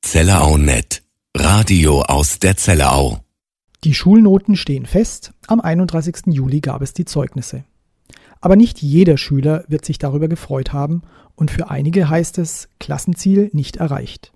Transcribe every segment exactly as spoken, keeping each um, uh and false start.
Zellerau Punkt net. Radio aus der Zellerau. Die Schulnoten stehen fest. Am einunddreißigsten Juli gab es die Zeugnisse. Aber nicht jeder Schüler wird sich darüber gefreut haben und für einige heißt es Klassenziel nicht erreicht.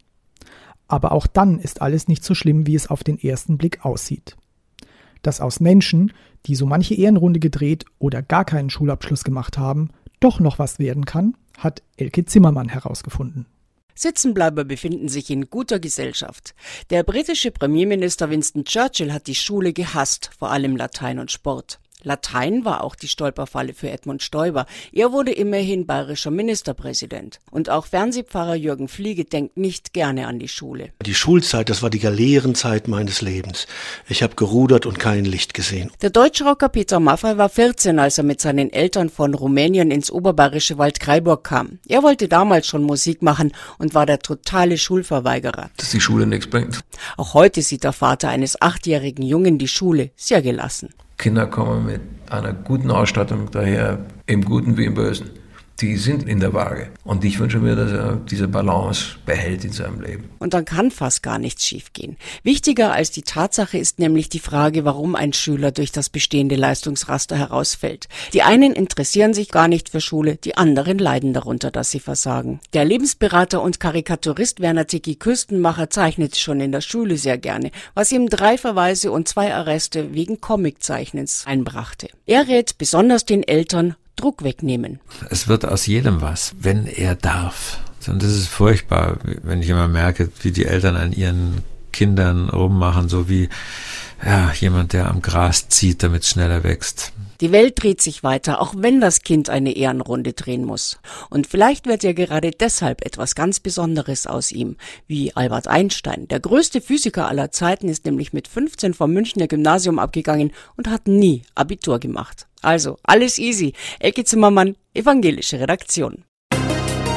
Aber auch dann ist alles nicht so schlimm, wie es auf den ersten Blick aussieht. Dass aus Menschen, die so manche Ehrenrunde gedreht oder gar keinen Schulabschluss gemacht haben, doch noch was werden kann, hat Elke Zimmermann herausgefunden. Sitzenbleiber befinden sich in guter Gesellschaft. Der britische Premierminister Winston Churchill hat die Schule gehasst, vor allem Latein und Sport. Latein war auch die Stolperfalle für Edmund Stoiber. Er wurde immerhin bayerischer Ministerpräsident. Und auch Fernsehpfarrer Jürgen Fliege denkt nicht gerne an die Schule. Die Schulzeit, das war die Galeerenzeit meines Lebens. Ich habe gerudert und kein Licht gesehen. Der Deutschrocker Peter Maffay war vierzehn, als er mit seinen Eltern von Rumänien ins oberbayerische Waldkraiburg kam. Er wollte damals schon Musik machen und war der totale Schulverweigerer. Dass die Schule nichts bringt. Auch heute sieht der Vater eines achtjährigen Jungen die Schule sehr gelassen. Kinder kommen mit einer guten Ausstattung daher, im Guten wie im Bösen. Die sind in der Waage. Und ich wünsche mir, dass er diese Balance behält in seinem Leben. Und dann kann fast gar nichts schiefgehen. Wichtiger als die Tatsache ist nämlich die Frage, warum ein Schüler durch das bestehende Leistungsraster herausfällt. Die einen interessieren sich gar nicht für Schule, die anderen leiden darunter, dass sie versagen. Der Lebensberater und Karikaturist Werner Tiki Küstenmacher zeichnet schon in der Schule sehr gerne, was ihm drei Verweise und zwei Arreste wegen Comiczeichnens einbrachte. Er rät besonders den Eltern, Druck wegnehmen. Es wird aus jedem was, wenn er darf. Und das ist furchtbar, wenn ich immer merke, wie die Eltern an ihren Kindern rummachen, so wie ja, jemand, der am Gras zieht, damit es schneller wächst. Die Welt dreht sich weiter, auch wenn das Kind eine Ehrenrunde drehen muss. Und vielleicht wird ja gerade deshalb etwas ganz Besonderes aus ihm, wie Albert Einstein. Der größte Physiker aller Zeiten ist nämlich mit fünfzehn vom Münchner Gymnasium abgegangen und hat nie Abitur gemacht. Also, alles easy. Elke Zimmermann, evangelische Redaktion.